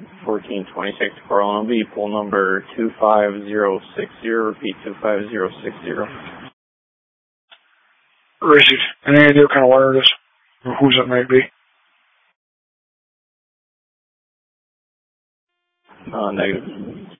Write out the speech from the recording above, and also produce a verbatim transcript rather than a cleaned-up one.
fourteen twenty-six for L N B, pool number two five zero six zero, repeat two five zero six zero. Received. Any idea what kind of wire it is? Or whose it might be? Uh, negative.